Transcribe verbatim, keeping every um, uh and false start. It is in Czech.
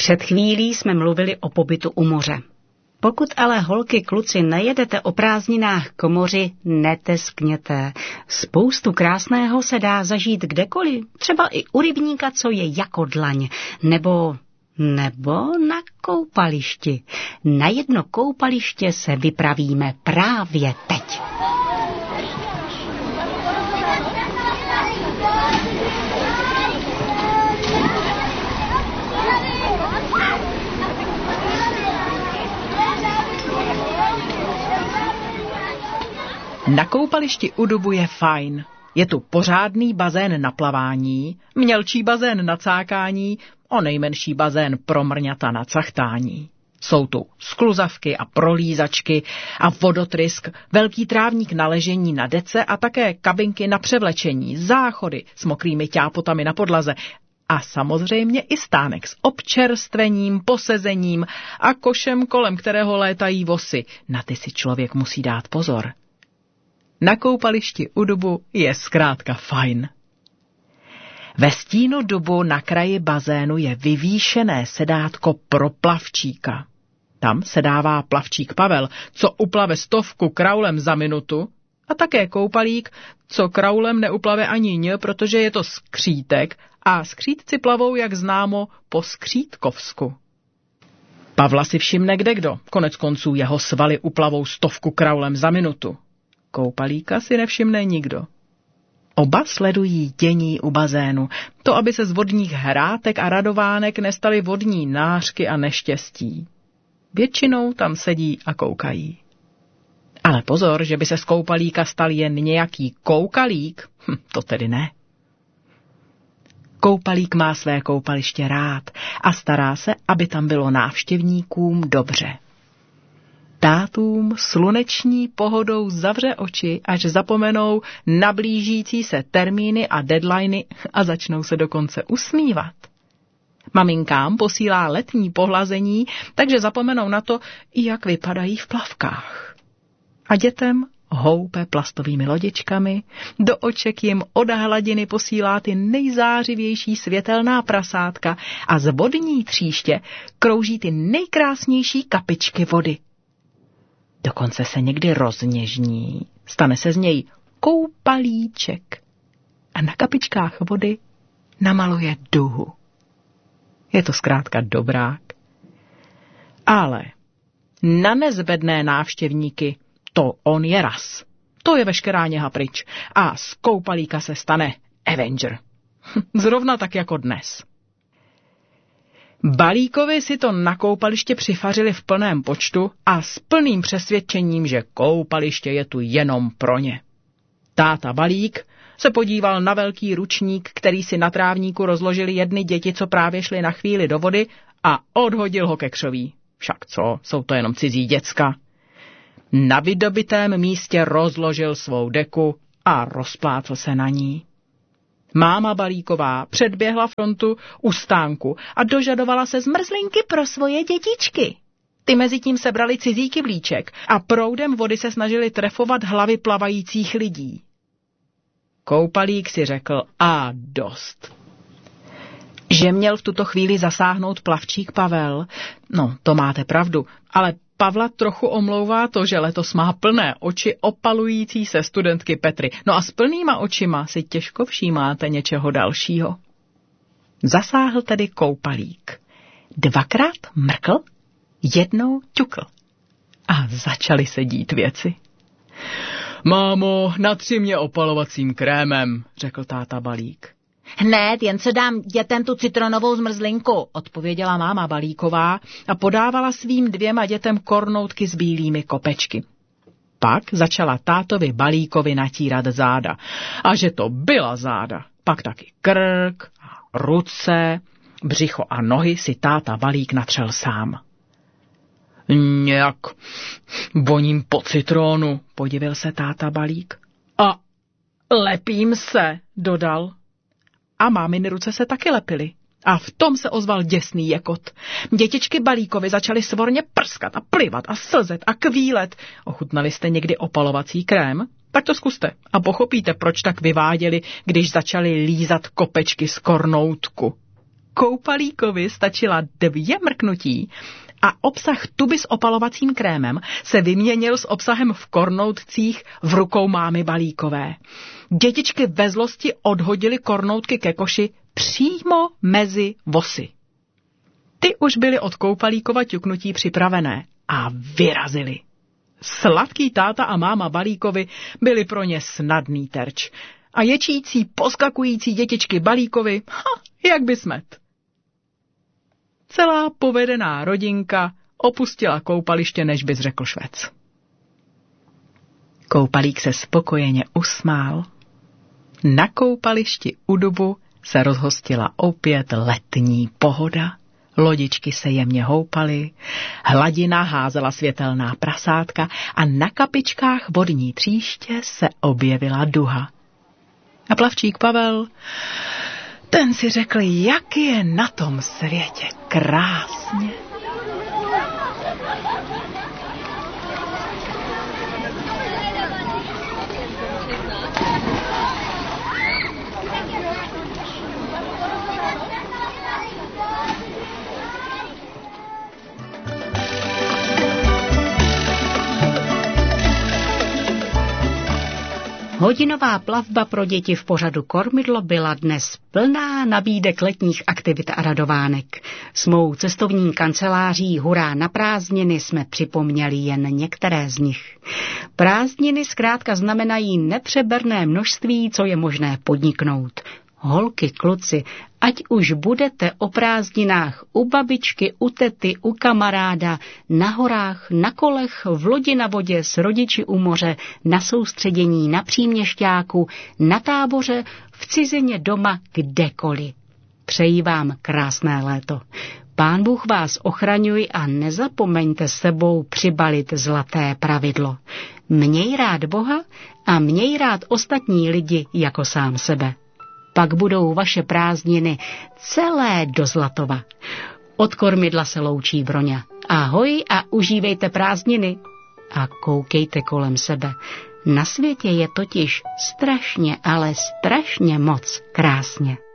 Před chvílí jsme mluvili o pobytu u moře. Pokud ale holky, kluci, nejedete o prázdninách k moři, neteskněte. Spoustu krásného se dá zažít kdekoliv, třeba i u rybníka, co je jako dlaň, nebo, nebo na koupališti. Na jedno koupaliště se vypravíme právě teď. Na koupališti u Dubu je fajn. Je tu pořádný bazén na plavání, mělčí bazén na cákání a nejmenší bazén pro mrňata na cachtání. Jsou tu skluzavky a prolízačky a vodotrysk, velký trávník na ležení na dece a také kabinky na převlečení, záchody s mokrými ťápotami na podlaze a samozřejmě i stánek s občerstvením, posezením a košem, kolem kterého létají vosy. Na ty si člověk musí dát pozor. Na koupališti u Dubu je zkrátka fajn. Ve stínu dubu na kraji bazénu je vyvýšené sedátko pro plavčíka. Tam se dává plavčík Pavel, co uplave stovku kraulem za minutu, a také koupalík, co kraulem neuplave ani ň, protože je to skřítek a skřítci plavou, jak známo, po skřítkovsku. Pavla si všimne kdekdo, konec konců jeho svaly uplavou stovku kraulem za minutu. Koupalíka si nevšimne nikdo. Oba sledují dění u bazénu, to, aby se z vodních hrátek a radovánek nestaly vodní nářky a neštěstí. Většinou tam sedí a koukají. Ale pozor, že by se z koupalíka stal jen nějaký koukalík, hm, to tedy ne. Koupalík má své koupaliště rád a stará se, aby tam bylo návštěvníkům dobře. Tátům sluneční pohodou zavře oči, až zapomenou na blížící se termíny a deadliny a začnou se dokonce usmívat. Maminkám posílá letní pohlazení, takže zapomenou na to, jak vypadají v plavkách. A dětem houpe plastovými lodičkami, do oček jim od hladiny posílá ty nejzářivější světelná prasátka a z vodní tříště krouží ty nejkrásnější kapičky vody. Dokonce se někdy rozněžní, stane se z něj koupalíček a na kapičkách vody namaluje duhu. Je to zkrátka dobrák. Ale na nezbedné návštěvníky to on je raz. To je veškerá něha pryč a z koupalíka se stane Avenger. Zrovna tak jako dnes. Balíkovi si to na koupaliště přifařili v plném počtu a s plným přesvědčením, že koupaliště je tu jenom pro ně. Táta Balík se podíval na velký ručník, který si na trávníku rozložili jedny děti, co právě šly na chvíli do vody, a odhodil ho ke křoví. Však co, jsou to jenom cizí děcka. Na vydobitém místě rozložil svou deku a rozplácl se na ní. Máma Balíková předběhla frontu u stánku a dožadovala se zmrzlinky pro svoje dětičky. Ty mezitím sebrali cizí kyblíček a proudem vody se snažili trefovat hlavy plavajících lidí. Koupalík si řekl a dost. Že měl v tuto chvíli zasáhnout plavčík Pavel, no to máte pravdu, ale Pavla trochu omlouvá to, že letos má plné oči opalující se studentky Petry. No a s plnýma očima si těžko všímáte něčeho dalšího. Zasáhl tedy koupalík. Dvakrát mrkl, jednou ťukl. A začaly se dít věci. Mámo, natři mě opalovacím krémem, řekl táta Balík. Hned, jen se dám dětem tu citronovou zmrzlinku, odpověděla máma Balíková a podávala svým dvěma dětem kornoutky s bílými kopečky. Pak začala tátovi Balíkovi natírat záda. A že to byla záda, pak taky krk, ruce, břicho a nohy si táta Balík natřel sám. Nějak voním po citrónu, podivil se táta Balík. A lepím se, dodal. A máminy ruce se taky lepily. A v tom se ozval děsný jekot. Dětičky Balíkovi začaly svorně prskat a plivat a slzet a kvílet. Ochutnali jste někdy opalovací krém? Tak to zkuste a pochopíte, proč tak vyváděli, když začali lízat kopečky z kornoutku. Koupalíkovi stačila dvě mrknutí a obsah tuby s opalovacím krémem se vyměnil s obsahem v kornoutcích v rukou mámy Balíkové. Dětičky ve zlosti odhodily kornoutky ke koši přímo mezi vosy. Ty už byly od Koupalíkova ťuknutí připravené a vyrazily. Sladký táta a máma Balíkovi byli pro ně snadný terč. A ječící, poskakující dětičky Balíkovi, ha, jak by smet. Celá povedená rodinka opustila koupaliště, než bys řekl Švec. Koupalík se spokojeně usmál. Na koupališti u dubu se rozhostila opět letní pohoda. Lodičky se jemně houpaly, hladina házela světelná prasátka a na kapičkách vodní tříště se objevila duha. A plavčík Pavel, ten si řekl, jak je na tom světě krásně. Hodinová plavba pro děti v pořadu Kormidlo byla dnes plná nabídek letních aktivit a radovánek. S mou cestovní kanceláří Hurá na prázdniny jsme připomněli jen některé z nich. Prázdniny zkrátka znamenají nepřeberné množství, co je možné podniknout. Holky, kluci, ať už budete o prázdninách u babičky, u tety, u kamaráda, na horách, na kolech, v lodi na vodě, s rodiči u moře, na soustředění, na příměšťáku, na táboře, v cizině doma, kdekoliv. Přeji vám krásné léto. Pán Bůh vás ochraňuj a nezapomeňte sebou přibalit zlaté pravidlo. Měj rád Boha a měj rád ostatní lidi jako sám sebe. Pak budou vaše prázdniny celé do zlatova. Od Kormidla se loučí Broňa. Ahoj a užívejte prázdniny. A koukejte kolem sebe. Na světě je totiž strašně, ale strašně moc krásně.